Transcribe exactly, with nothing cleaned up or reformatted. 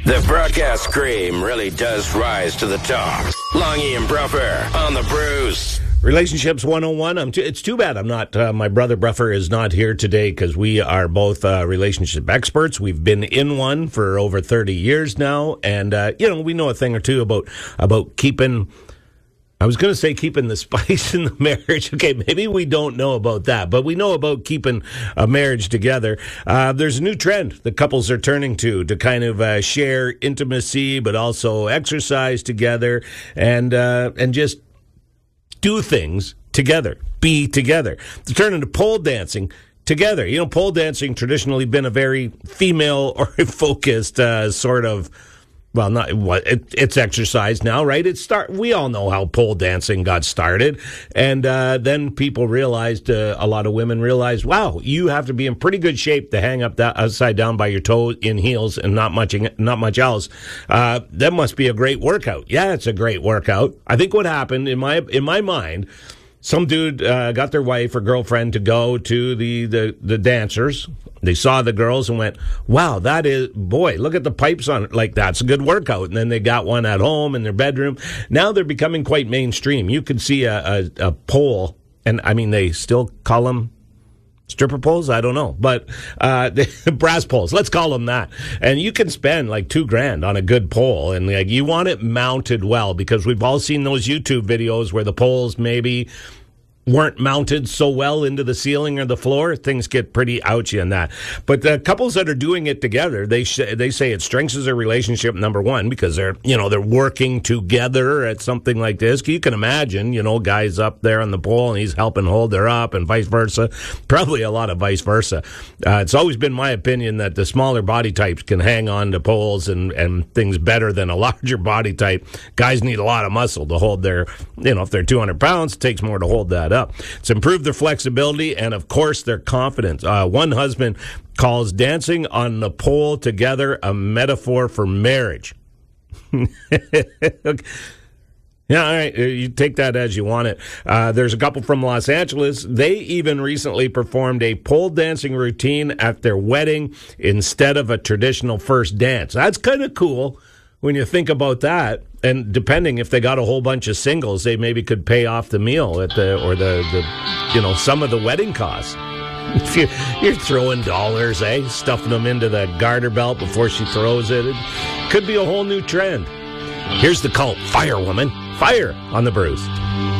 The broadcast cream really does rise to the top. Longy and Bruffer on the Bruce. Relationships one oh one. I'm too, it's too bad I'm not, uh, my brother Bruffer is not here today because we are both uh, relationship experts. We've been in one for over thirty years now. And, uh, you know, we know a thing or two about, about keeping, I was going to say keeping the spice in the marriage. Okay, maybe we don't know about that, but we know about keeping a marriage together. Uh, there's a new trend that couples are turning to, to kind of uh, share intimacy, but also exercise together and, uh, and just do things together, be together. To turn into pole dancing together. You know, pole dancing traditionally been a very female or focused uh, sort of, well, not what it, it's exercise now, right? It start. We all know how pole dancing got started, and uh, then people realized, uh, a lot of women realized, wow, you have to be in pretty good shape to hang up that upside down by your toe in heels and not much, not much else. Uh, that must be a great workout. Yeah, it's a great workout. I think what happened in my in my mind, some dude uh, got their wife or girlfriend to go to the the, the dancers. They saw the girls and went, wow, that is, boy, look at the pipes on it. Like, that's a good workout. And then they got one at home in their bedroom. Now they're becoming quite mainstream. You could see a, a, a pole, and I mean, they still call them stripper poles? I don't know. But uh, brass poles, let's call them that. And you can spend like two grand on a good pole. And like, you want it mounted well, because we've all seen those YouTube videos where the poles maybe weren't mounted so well into the ceiling or the floor. Things get pretty ouchy on that. But the couples that are doing it together, they sh- they say it strengthens their relationship, number one, because they're, you know, they're working together at something like this. You can imagine, you know, guys up there on the pole and he's helping hold her up and vice versa. Probably a lot of vice versa. Uh, it's always been my opinion that the smaller body types can hang on to poles and, and things better than a larger body type. Guys need a lot of muscle to hold their, you know, if they're two hundred pounds, it takes more to hold that up. It's improved their flexibility and, of course, their confidence. Uh, one husband calls dancing on the pole together a metaphor for marriage. Okay. Yeah, all right. You take that as you want it. Uh, there's a couple from Los Angeles. They even recently performed a pole dancing routine at their wedding instead of a traditional first dance. That's kind of cool when you think about that. And depending if they got a whole bunch of singles, they maybe could pay off the meal at the or the, the you know, some of the wedding costs. If you, you're throwing dollars, eh? Stuffing them into the garter belt before she throws it. It could be a whole new trend. Here's the cult, Firewoman. Fire on the Bruce.